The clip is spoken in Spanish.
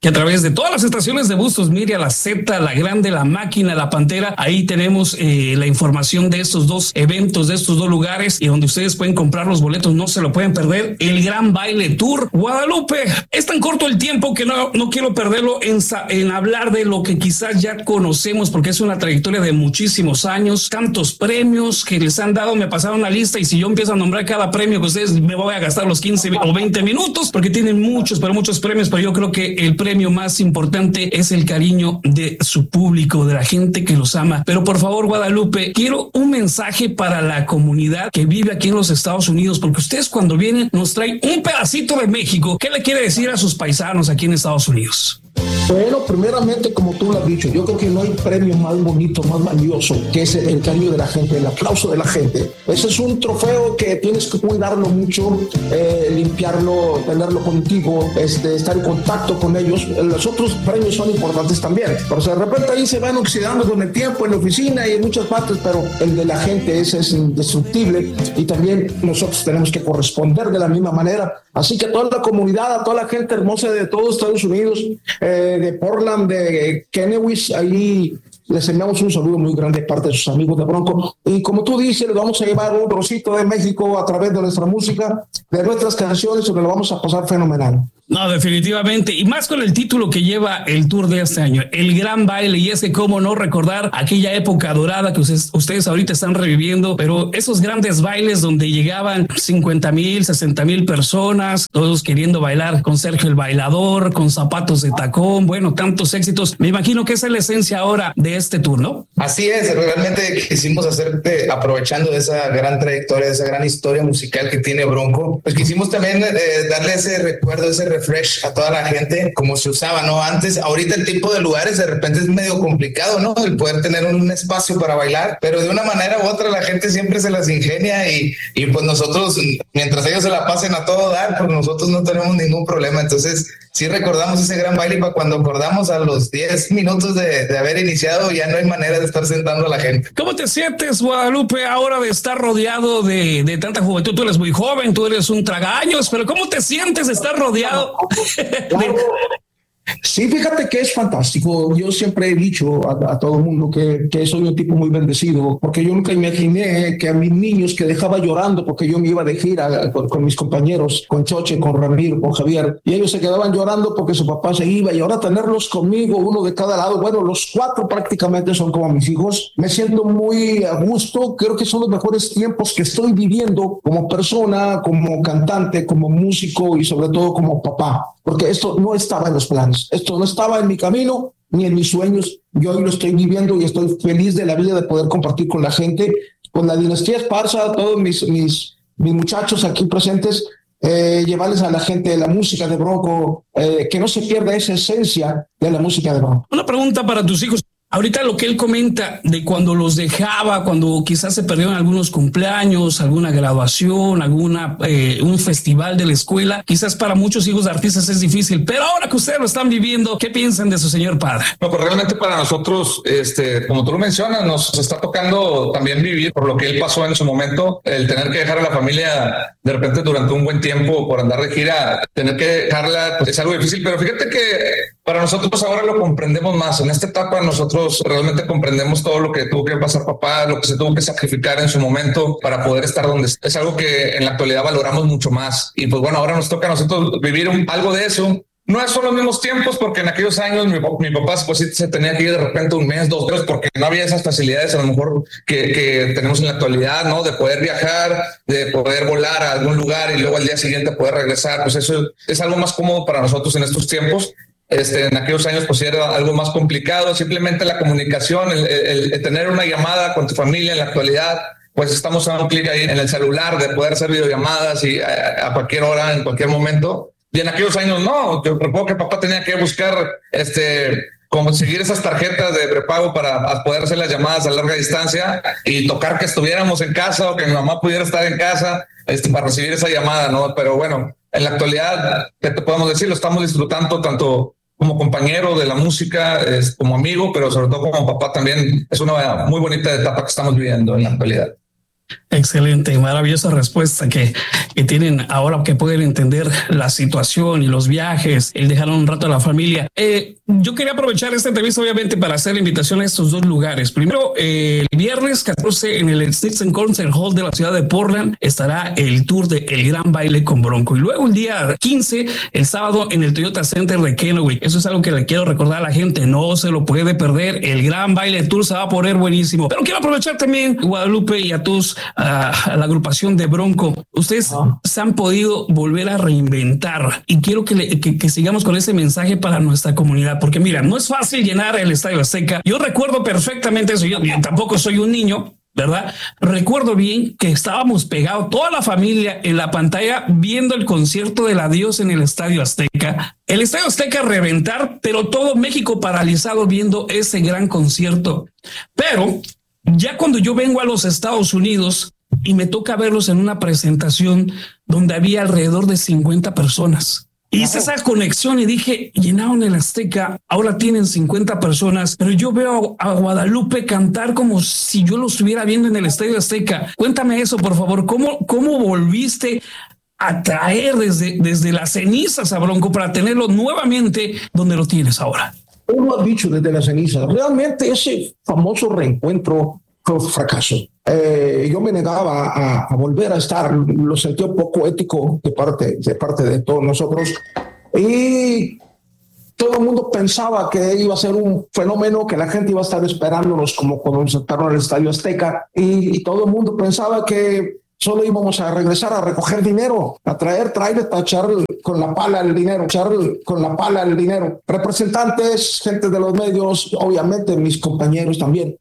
que a través de todas las estaciones de Bustos Media, la Z, la Grande, la Máquina, la Pantera, ahí tenemos la información de estos dos eventos, de estos dos lugares, y donde ustedes pueden comprar los boletos, no se lo pueden perder. El Gran Baile Tour Guadalupe. Es tan corto el tiempo que no quiero perderlo en hablar de lo que quizás ya conocemos, porque es una trayectoria de muchísimos años, tantos premios que les han dado. Me pasaron la lista, y si yo empiezo a nombrar cada premio que ustedes, me voy a gastar los 15 o 20 minutos, porque tienen muchos premios, pero yo creo que el premio más importante es el cariño de su público, de la gente que los ama. Pero por favor, Guadalupe, quiero un mensaje para la comunidad que vive aquí en los Estados Unidos, porque ustedes cuando vienen nos traen un pedacito de México. ¿Qué le quiere decir a sus paisanos aquí en Estados Unidos? Bueno, primeramente, como tú lo has dicho, yo creo que no hay premio más bonito, más valioso que ese, el cariño de la gente, el aplauso de la gente. Ese es un trofeo que tienes que cuidarlo mucho, limpiarlo, tenerlo contigo, estar en contacto con ellos. Los otros premios son importantes también, pero de repente ahí se van oxidando con el tiempo en la oficina y en muchas partes, pero el de la gente ese es indestructible, y también nosotros tenemos que corresponder de la misma manera. Así que a toda la comunidad, a toda la gente hermosa de todos Estados Unidos, de Portland, de Kennewick, ahí les enviamos un saludo muy grande de parte de sus amigos de Bronco. Y como tú dices, les vamos a llevar un trocito de México a través de nuestra música, de nuestras canciones, y lo vamos a pasar fenomenal. No, definitivamente, y más con el título que lleva el tour de este año, El Gran Baile, y es que cómo no recordar aquella época dorada que ustedes ahorita están reviviendo, pero esos grandes bailes donde llegaban 50,000, 60,000 personas, todos queriendo bailar con Sergio el Bailador, con zapatos de tacón, bueno, tantos éxitos. Me imagino que esa es la esencia ahora de este tour, ¿no? Así es, realmente quisimos hacerte, aprovechando de esa gran trayectoria, de esa gran historia musical que tiene Bronco, pues quisimos también darle ese recuerdo, ese refresh a toda la gente, como se usaba, ¿no? Antes, ahorita el tipo de lugares de repente es medio complicado, ¿no? El poder tener un espacio para bailar, pero de una manera u otra la gente siempre se las ingenia, y pues nosotros, mientras ellos se la pasen a todo dar, pues nosotros no tenemos ningún problema. Entonces, sí recordamos ese gran baile, y para cuando acordamos a los 10 minutos de haber iniciado, ya no hay manera de estar sentando a la gente. ¿Cómo te sientes, Guadalupe, ahora de estar rodeado de tanta juventud? Tú eres muy joven, tú eres un tragaños, pero ¿cómo te sientes de estar rodeado? Claro. Sí, fíjate que es fantástico. Yo siempre he dicho a todo el mundo que soy un tipo muy bendecido, porque yo nunca imaginé que a mis niños que dejaba llorando porque yo me iba de gira con mis compañeros, con Choche, con Ramiro, con Javier, y ellos se quedaban llorando porque su papá se iba, y ahora tenerlos conmigo, uno de cada lado, bueno, los 4 prácticamente son como mis hijos. Me siento muy a gusto. Creo que son los mejores tiempos que estoy viviendo como persona, como cantante, como músico, y sobre todo como papá, porque esto no estaba en los planes. Esto no estaba en mi camino ni en mis sueños. Yo hoy lo estoy viviendo y estoy feliz de la vida de poder compartir con la gente, con la dinastía Esparza, todos mis muchachos aquí presentes, llevarles a la gente de la música de Bronco, que no se pierda esa esencia de la música de Bronco. Una pregunta para tus hijos. Ahorita lo que él comenta de cuando los dejaba, cuando quizás se perdieron algunos cumpleaños, alguna graduación, un festival de la escuela, quizás para muchos hijos de artistas es difícil, pero ahora que ustedes lo están viviendo, ¿qué piensan de su señor padre? No, pues realmente para nosotros, como tú lo mencionas, nos está tocando también vivir por lo que él pasó en su momento, el tener que dejar a la familia de repente durante un buen tiempo por andar de gira, tener que dejarla, pues es algo difícil, pero fíjate que para nosotros ahora lo comprendemos más. En esta etapa nosotros realmente comprendemos todo lo que tuvo que pasar papá, lo que se tuvo que sacrificar en su momento para poder estar donde está. Es algo que en la actualidad valoramos mucho más. Y pues bueno, ahora nos toca a nosotros vivir algo de eso. No son los mismos tiempos, porque en aquellos años mi papá pues sí se tenía que ir de repente un mes, 2 meses, porque no había esas facilidades a lo mejor que tenemos en la actualidad, ¿no? De poder viajar, de poder volar a algún lugar y luego al día siguiente poder regresar. Pues eso es algo más cómodo para nosotros en estos tiempos. En aquellos años pues era algo más complicado, simplemente la comunicación, el tener una llamada con tu familia en la actualidad, pues estamos a un clic ahí en el celular de poder hacer videollamadas y a cualquier hora, en cualquier momento. Y en aquellos años no, yo recuerdo que papá tenía que buscar conseguir esas tarjetas de prepago para poder hacer las llamadas a larga distancia y tocar que estuviéramos en casa o que mi mamá pudiera estar en casa para recibir esa llamada, ¿no? Pero bueno, en la actualidad, ¿qué te podemos decir? Lo estamos disfrutando tanto como compañero de la música, como amigo, pero sobre todo como papá también. Es una muy bonita etapa que estamos viviendo en la actualidad. Excelente, maravillosa respuesta que tienen ahora que pueden entender la situación y los viajes, el dejar un rato a la familia. Yo quería aprovechar esta entrevista obviamente para hacer la invitación a estos dos lugares. Primero, el viernes 14 en el Stinson Concert Hall de la ciudad de Portland estará el tour de El Gran Baile con Bronco. Y luego el día 15, el sábado en el Toyota Center de Kennewick. Eso es algo que le quiero recordar a la gente, no se lo puede perder. El Gran Baile Tour se va a poner buenísimo. Pero quiero aprovechar también, Guadalupe, y a tus a la agrupación de Bronco. Ustedes se han podido volver a reinventar y quiero que sigamos con ese mensaje para nuestra comunidad, porque mira, no es fácil llenar el Estadio Azteca. Yo recuerdo perfectamente eso, yo tampoco soy un niño, ¿verdad? Recuerdo bien que estábamos pegados, toda la familia en la pantalla viendo el concierto del adiós en el Estadio Azteca. El Estadio Azteca a reventar, pero todo México paralizado viendo ese gran concierto. Pero ya cuando yo vengo a los Estados Unidos y me toca verlos en una presentación donde había alrededor de 50 personas. Hice esa conexión y dije, llenaron el Azteca, ahora tienen 50 personas, pero yo veo a Guadalupe cantar como si yo lo estuviera viendo en el Estadio Azteca. Cuéntame eso, por favor. ¿Cómo volviste a traer desde las cenizas a Bronco para tenerlo nuevamente donde lo tienes ahora? Tú lo has dicho desde las cenizas. Realmente ese famoso reencuentro fue un fracaso. Yo me negaba a volver a estar, lo sentí un poco ético de parte de todos nosotros, y todo el mundo pensaba que iba a ser un fenómeno, que la gente iba a estar esperándonos como cuando nos sentaron en el Estadio Azteca, y todo el mundo pensaba que solo íbamos a regresar a recoger dinero, a traer trailers para echar con la pala el dinero, representantes, gente de los medios, obviamente mis compañeros también.